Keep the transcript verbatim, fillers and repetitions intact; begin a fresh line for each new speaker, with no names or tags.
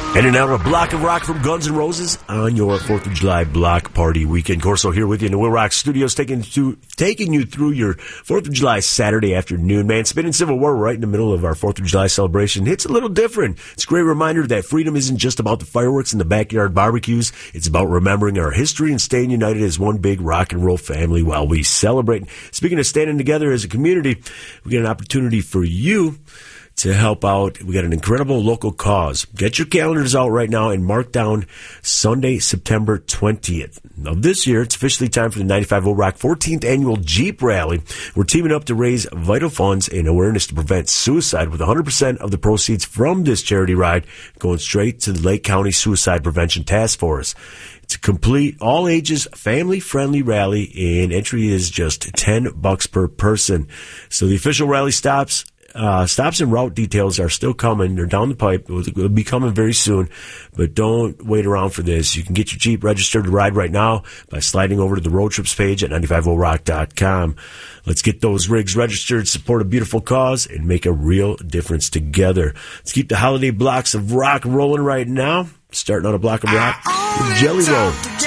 In and out of Block of Rock from Guns N' Roses on your fourth of July block party weekend. Corso here with you in the Will Rock Studios, taking to, taking you through your fourth of July Saturday afternoon. Man, spinning Civil War right in the middle of our fourth of July celebration. It's a little different. It's a great reminder that freedom isn't just about the fireworks and the backyard barbecues. It's about remembering our history and staying united as one big rock and roll family while we celebrate. Speaking of standing together as a community, we get an opportunity for you to help out. We got an incredible local cause. Get your calendars out right now and mark down Sunday, September twentieth. Now this year, it's officially time for the ninety-five Will Rock fourteenth Annual Jeep Rally. We're teaming up to raise vital funds and awareness to prevent suicide, with one hundred percent of the proceeds from this charity ride going straight to the Lake County Suicide Prevention Task Force. It's a complete, all ages, family-friendly rally, and entry is just ten bucks per person. So the official rally stops Uh, stops and route details are still coming. They're down the pipe. It'll be coming very soon, but don't wait around for this. You can get your Jeep registered to ride right now by sliding over to the road trips page at ninety-five will rock dot com. Let's get those rigs registered, support a beautiful cause, and make a real difference together. Let's keep the holiday blocks of rock rolling right now. Starting on a block of rock with Jelly Roll.